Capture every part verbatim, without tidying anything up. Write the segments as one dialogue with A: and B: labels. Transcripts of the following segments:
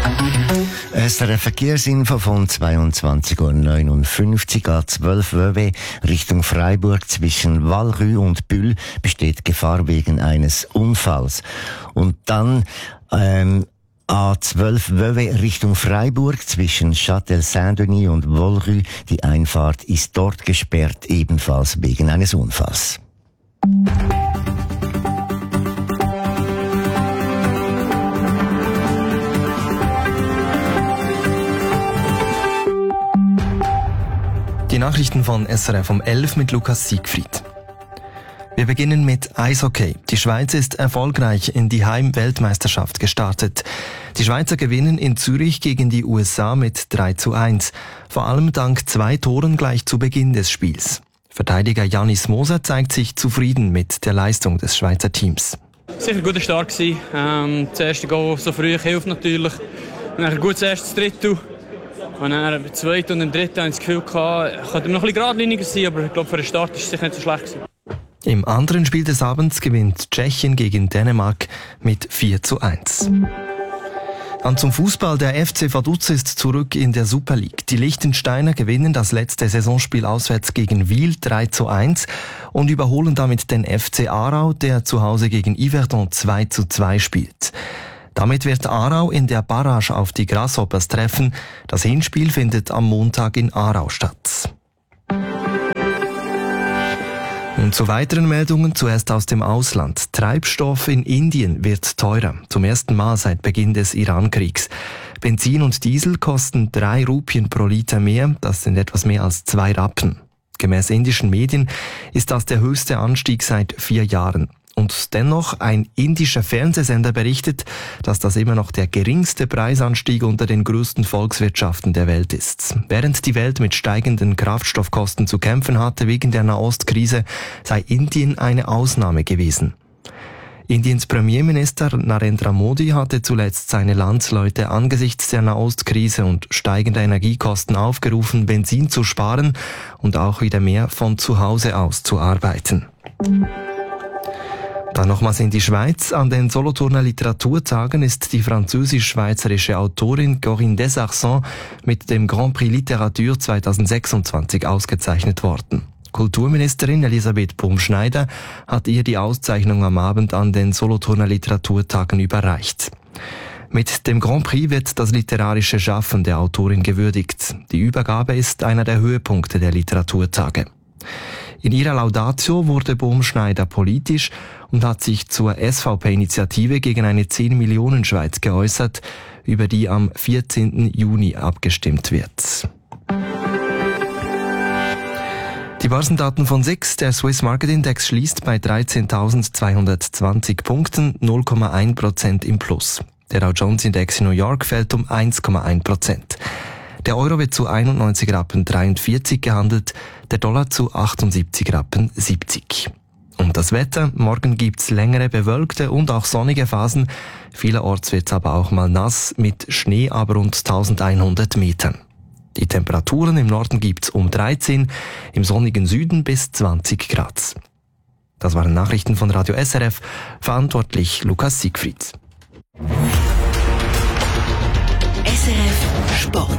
A: Es ist eine Verkehrsinfo von zweiundzwanzig Uhr neunundfünfzig A zwölf W W Richtung Freiburg. Zwischen Valrue und Bulle besteht Gefahr wegen eines Unfalls. Und dann ähm, A zwölf W W Richtung Freiburg zwischen Châtel-Saint-Denis und Valrue. Die Einfahrt ist dort gesperrt, ebenfalls wegen eines Unfalls.
B: Die Nachrichten von S R F um elf mit Lukas Siegfried. Wir beginnen mit Eishockey. Die Schweiz ist erfolgreich in die Heim-Weltmeisterschaft gestartet. Die Schweizer gewinnen in Zürich gegen die U S A mit drei zu eins. Vor allem dank zwei Toren gleich zu Beginn des Spiels. Verteidiger Janis Moser zeigt sich zufrieden mit der Leistung des Schweizer Teams.
C: Sicher ein guter Start gewesen. Ähm, das erste Goal so früh hilft natürlich. Und dann ein gutes erstes Drittel. Und dann im zweiten und im dritten hatte ich das Gefühl, es könnte noch ein bisschen geradliniger sein, aber ich glaube, für den Start war es sicher nicht so schlecht gewesen.
B: Im anderen Spiel des Abends gewinnt Tschechien gegen Dänemark mit vier zu eins. Dann zum Fußball. Der F C Vaduz ist zurück in der Super League. Die Liechtensteiner gewinnen das letzte Saisonspiel auswärts gegen Wil drei zu eins und überholen damit den F C Aarau, der zu Hause gegen Yverdon zwei zu zwei spielt. Damit wird Aarau in der Barrage auf die Grasshoppers treffen. Das Hinspiel findet am Montag in Aarau statt. Und zu weiteren Meldungen zuerst aus dem Ausland. Treibstoff in Indien wird teurer. Zum ersten Mal seit Beginn des Iran-Kriegs. Benzin und Diesel kosten drei Rupien pro Liter mehr. Das sind etwas mehr als zwei Rappen. Gemäß indischen Medien ist das der höchste Anstieg seit vier Jahren. Und dennoch, ein indischer Fernsehsender berichtet, dass das immer noch der geringste Preisanstieg unter den größten Volkswirtschaften der Welt ist. Während die Welt mit steigenden Kraftstoffkosten zu kämpfen hatte wegen der Nahostkrise, sei Indien eine Ausnahme gewesen. Indiens Premierminister Narendra Modi hatte zuletzt seine Landsleute angesichts der Nahostkrise und steigender Energiekosten aufgerufen, Benzin zu sparen und auch wieder mehr von zu Hause aus zu arbeiten. Dann nochmals in die Schweiz. An den Solothurner Literaturtagen ist die französisch-schweizerische Autorin Corinne Desarcens mit dem Grand Prix Literatur zweitausendsechsundzwanzig ausgezeichnet worden. Kulturministerin Elisabeth Bumschneider hat ihr die Auszeichnung am Abend an den Solothurner Literaturtagen überreicht. Mit dem Grand Prix wird das literarische Schaffen der Autorin gewürdigt. Die Übergabe ist einer der Höhepunkte der Literaturtage. In ihrer Laudatio wurde Bumschneider politisch und hat sich zur S V P-Initiative gegen eine zehn-Millionen-Schweiz geäußert, über die am vierzehnten Juni abgestimmt wird. Die Börsendaten von S I X. Der Swiss Market Index schließt bei dreizehntausendzweihundertzwanzig Punkten, null Komma eins Prozent im Plus. Der Dow Jones Index in New York fällt um eins Komma eins Prozent. Der Euro wird zu einundneunzig Rappen dreiundvierzig gehandelt, der Dollar zu achtundsiebzig Rappen siebzig. Und das Wetter: Morgen gibt's längere bewölkte und auch sonnige Phasen. Vielerorts wird's aber auch mal nass, mit Schnee aber rund eintausendeinhundert Metern. Die Temperaturen im Norden gibt's um dreizehn, im sonnigen Süden bis zwanzig Grad. Das waren Nachrichten von Radio S R F, verantwortlich Lukas Siegfried.
D: S R F Sport.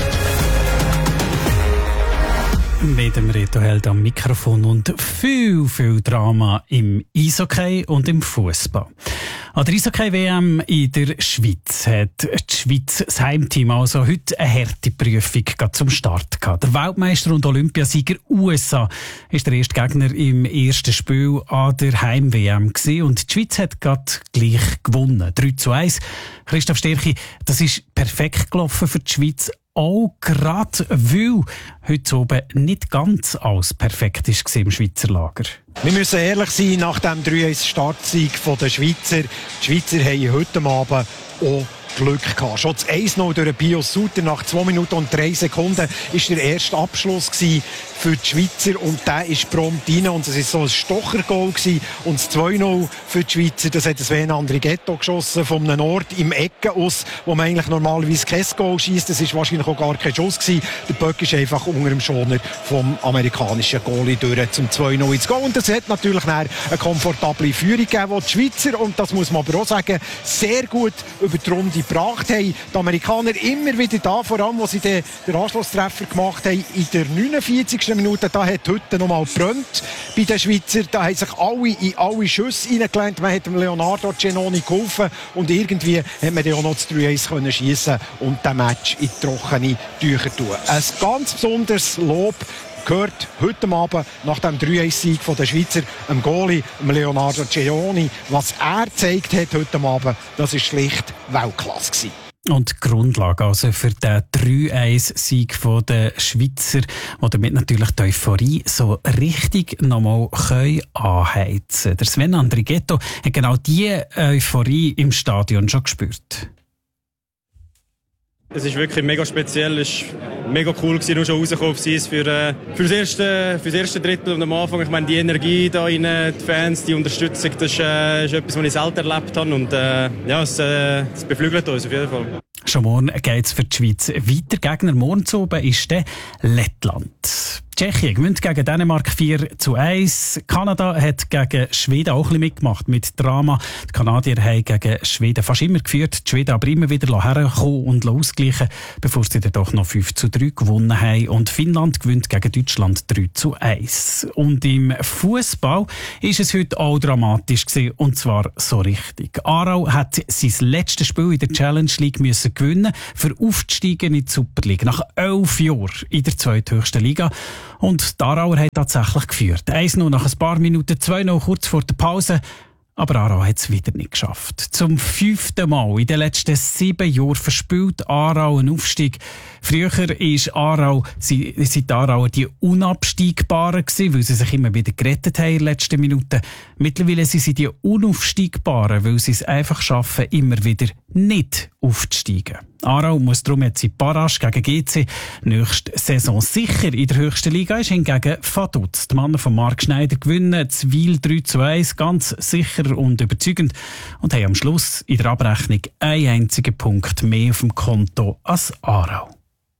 E: Mit dem Reto Held am Mikrofon und viel, viel Drama im Eishockey und im Fußball. An der Eishockey-W M in der Schweiz hat die Schweiz, das Heimteam, also heute eine harte Prüfung zum Start gehabt. Der Weltmeister und Olympiasieger U S A ist der erste Gegner im ersten Spiel an der Heim-W M gewesen. Und die Schweiz hat gerade gleich gewonnen. drei zu eins. Christoph Stärchi, das ist perfekt gelaufen für die Schweiz. Auch gerade, weil heute oben nicht ganz alles perfekt war im Schweizer Lager.
F: Wir müssen ehrlich sein, nach dem drei eins Startsieg der Schweizer. Die Schweizer haben heute Abend auch Glück gehabt. Schon das eins null durch den Pius Suter nach zwei Minuten und drei Sekunden war der erste Abschluss für die Schweizer und der ist prompt rein und es war so ein Stocher-Goal gewesen. Und das zwei null für die Schweizer, das hat Sven Andrighetto geschossen von einem Ort im Ecken aus, wo man eigentlich normalerweise kein Goal schiesst. Das war wahrscheinlich auch gar kein Schuss gewesen. Der Puck ist einfach unter dem Schoner vom amerikanischen Goalie durch zum zwei null ins Goal. Und das hat natürlich eine komfortable Führung gegeben, die die Schweizer, und das muss man aber auch sagen, sehr gut über die Runde Runde gebracht haben. Die Amerikaner immer wieder da, vor allem, wo sie den, den Anschlusstreffer gemacht haben. In der neunundvierzigsten Minute, da hat heute noch mal gebrannt bei den Schweizer. Da haben sich alle in alle Schüsse reingelegt. Man hat dem Leonardo Cenoni geholfen und irgendwie hat man dann auch noch das drei eins können schiessen und den Match in trockene Tücher tun. Ein ganz besonderes Lob gehört heute Abend nach dem drei eins Sieg der Schweizer dem Goalie, dem Leonardo Cenoni. Was er gezeigt hat heute Abend, das war schlicht Weltklasse gewesen.
E: Und die Grundlage also für den drei eins Sieg der Schweizer, die damit natürlich die Euphorie so richtig nochmal anheizen können. Der Sven Andrighetto hat genau diese Euphorie im Stadion schon gespürt.
G: Es ist wirklich mega speziell, es war mega cool gewesen, nur schon rausgekommen auf Eis für, äh, für, das erste, für das erste Drittel und am Anfang. Ich meine, die Energie da rein, die Fans, die Unterstützung, das ist, äh, ist etwas, was ich selten erlebt habe und äh, ja, es, äh, es beflügelt uns auf jeden Fall.
E: Schon morgen geht es für die Schweiz weiter. Gegner morgen zu oben ist der Lettland. Tschechien gewinnt gegen Dänemark vier zu eins. Kanada hat gegen Schweden auch ein bisschen mitgemacht mit Drama. Die Kanadier haben gegen Schweden fast immer geführt. Die Schweden aber immer wieder herkommen und ausgleichen, bevor sie dann doch noch fünf zu drei gewonnen haben. Und Finnland gewinnt gegen Deutschland drei zu eins. Und im Fußball ist es heute auch dramatisch gewesen, und zwar so richtig. Aarau hat sein letztes Spiel in der Challenge League müssen gewinnen, für aufzusteigen in die Super League. Nach elf Jahren in der zweithöchsten Liga. Und die Aarauer haben tatsächlich geführt. eins null nach ein paar Minuten, zwei null kurz vor der Pause. Aber Aarau hat es wieder nicht geschafft. Zum fünften Mal in den letzten sieben Jahren verspielt Aarau einen Aufstieg. Früher war Aarau, sie, sind die Aarauer die Unabsteigbaren gewesen, weil sie sich immer wieder gerettet haben in den letzten Minuten. Mittlerweile sind sie die Unaufsteigbaren, weil sie es einfach schaffen, immer wieder nicht aufzusteigen. Aarau muss darum jetzt in Barrage gegen G C nächste Saison sicher in der höchsten Liga ist. Hingegen Vaduz, die Männer von Marc Schneider, gewinnen Zwil drei zu eins, ganz sicher und überzeugend und haben am Schluss in der Abrechnung einen einzigen Punkt mehr auf dem Konto als Aarau.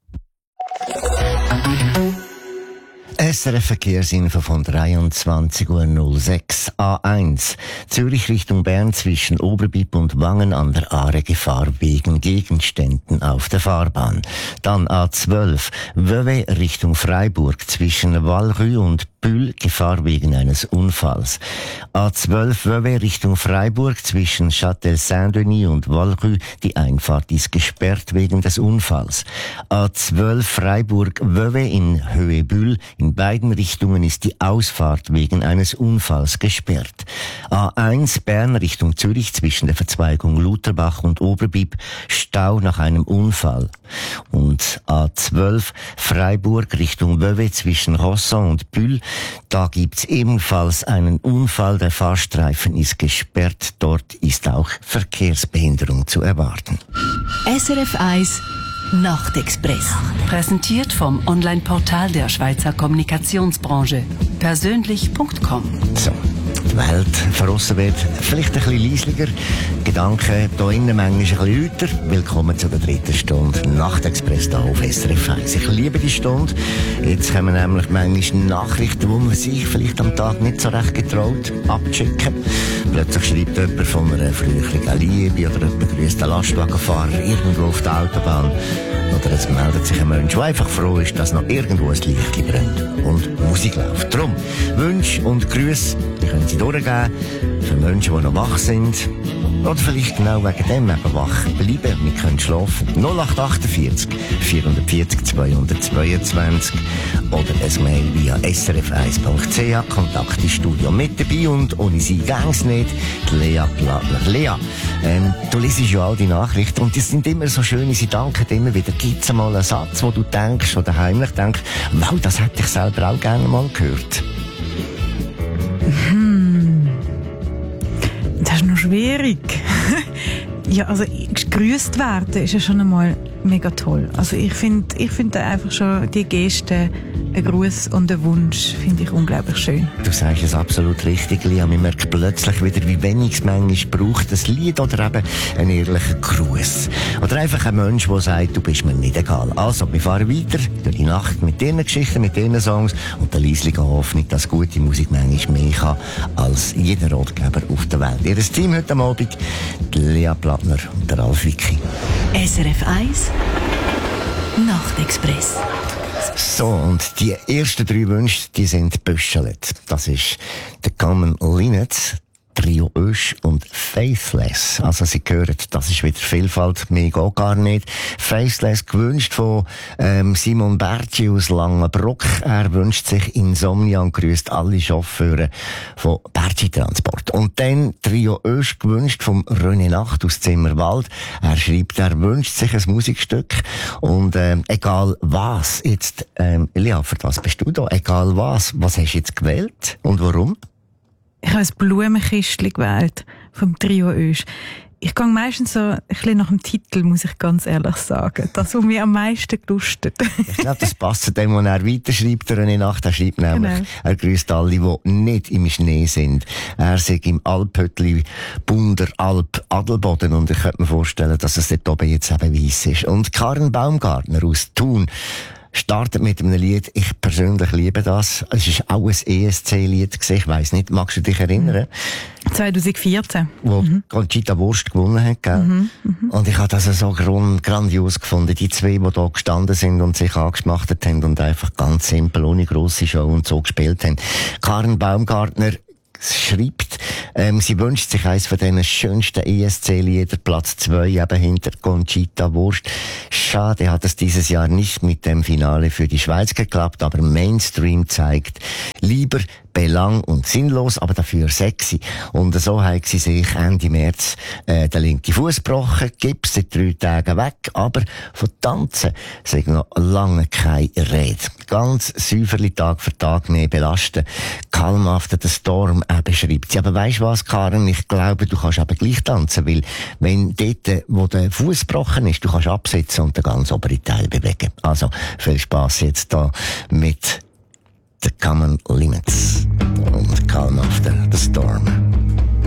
A: S R F-Verkehrsinfo von dreiundzwanzig Uhr null sechs. A eins. Zürich Richtung Bern zwischen Oberbipp und Wangen an der Aare Gefahr wegen Gegenständen auf der Fahrbahn. Dann A zwölf. Vevey Richtung Freiburg zwischen Valrue und Bühl Gefahr wegen eines Unfalls. A zwölf Vevey Richtung Freiburg zwischen Châtel-Saint-Denis und Valrue. Die Einfahrt ist gesperrt wegen des Unfalls. A zwölf Freiburg Vevey in Höhe Bühl. In beiden Richtungen ist die Ausfahrt wegen eines Unfalls gesperrt. A eins Bern Richtung Zürich zwischen der Verzweigung Lutherbach und Oberbipp. Stau nach einem Unfall. Und A zwölf Freiburg Richtung Vevey zwischen Rosson und Bühl. Da gibt's ebenfalls einen Unfall. Der Fahrstreifen ist gesperrt. Dort ist auch Verkehrsbehinderung zu erwarten.
D: S R F eins Nachtexpress. Präsentiert vom Online-Portal der Schweizer Kommunikationsbranche. Persönlich Punkt com.
A: So, die Welt verrossen wird vielleicht ein bisschen leislicher. Gedanken hier innen manchmal ein bisschen lauter. Willkommen zu der dritten Stunde Nachtexpress hier auf S R F eins. Ich liebe die Stunde. Jetzt kommen nämlich manchmal Nachrichten, wo man sich vielleicht am Tag nicht so recht getraut abchecken. Plötzlich schreibt jemand von einer früheren Liebe oder jemand grüßt einen Lastwagenfahrer irgendwo auf der Autobahn. Oder es meldet sich ein Mensch, der einfach froh ist, dass noch irgendwo ein Licht brennt und Musik läuft. Darum, Wünsche und Grüße, die können Sie durchgeben für Menschen, die noch wach sind. Oder vielleicht genau wegen dem eben wach bleiben. Wir können schlafen. null acht achtundvierzig vierhundertvierzig zweihundertzweiundzwanzig oder ein Mail via s r f eins punkt c h. Kontakt ins Studio mit dabei und ohne Sie gäng's nicht. Die Lea Plattler. Lea, ähm, du liest ja all die Nachrichten und die sind immer so schön, sie danken immer wieder. Gibt's mal einen Satz, wo du denkst oder heimlich denkst, wow, das hätte ich selber auch gerne mal gehört?
H: Hm. Das ist noch schwierig. Ja, also grüßt werden ist ja schon einmal mega toll. Also ich finde ich find einfach schon die Geste, ein Gruß und ein Wunsch, finde ich unglaublich schön.
A: Du sagst es absolut richtig, Lia. Man merkt plötzlich wieder, wie wenig es manchmal braucht, ein Lied oder eben einen ehrlichen Gruß. Oder einfach ein Mensch, der sagt, du bist mir nicht egal. Also, wir fahren weiter durch die Nacht mit diesen Geschichten, mit diesen Songs und der leislichen Hoffnung, dass gute Musik manchmal mehr kann als jeder Ratgeber auf der Welt. Ihr Team heute Abend, die Lia Plattner und der Ralf Wicki.
D: S R F eins Nachtexpress.
A: So, und die ersten drei Wünsche, die sind büschelt. Das ist der Common Linnet, Trio Ösch und Faithless. Also Sie hören, das ist wieder Vielfalt, mehr geht gar nicht. Faithless gewünscht von ähm, Simon Bertschi aus Langenbruck. Er wünscht sich Insomnia und grüßt alle Chauffeure von Bertschi Transport. Und dann Trio Ösch gewünscht vom René Nacht aus Zimmerwald. Er schreibt, er wünscht sich ein Musikstück und ähm, egal was, jetzt, ähm, Elia, für das bist du da, egal was, was hast du jetzt gewählt und warum?
H: Ich habe ein Blumenkistchen gewählt vom Trio Ösch. Ich gehe meistens so ein bisschen nach dem Titel, muss ich ganz ehrlich sagen. Das, was mir am meisten gelustet.
A: Ich glaube, das passt zu dem, was er weiterschreibt, der René Nacht. Er schreibt nämlich, genau. Er grüßt alle, die nicht im Schnee sind. Er sagt im Alphöttli Bunder Alp Adelboden und ich könnte mir vorstellen, dass es dort oben jetzt eben weiss ist. Und Karen Baumgartner aus Thun startet mit einem Lied, ich persönlich liebe das. Es ist auch ein E S C-Lied gewesen. Ich weiss nicht, magst du dich erinnern?
H: zwanzig vierzehn. Wo
A: mhm. Conchita Wurst gewonnen hat, gell? Mhm. Mhm. Und ich habe das so grandios gefunden. Die zwei, die da gestanden sind und sich angeschmachtet haben und einfach ganz simpel, ohne grosse Show und so gespielt haben. Karen Baumgartner schreibt, ähm, sie wünscht sich eines von diesen schönsten E S C-Lieder, Platz zwei, eben hinter Conchita Wurst. Schade hat es dieses Jahr nicht mit dem Finale für die Schweiz geklappt, aber Mainstream zeigt lieber belang und sinnlos, aber dafür sexy. Und so hat sie sich Ende März äh, den linken Fuß gebrochen, Gips seit drei Tagen weg, aber von Tanzen sei noch lange keine Rede. Ganz säuferlich Tag für Tag mehr belasten. Calm after the storm äh, beschreibt sie. Aber weisst was, Karen, ich glaube, du kannst eben gleich tanzen, weil wenn dort, wo der Fuß gebrochen ist, du kannst absitzen und den ganz oberen Teil bewegen. Also, viel Spass jetzt da mit The Common Limits und Calm After the Storm.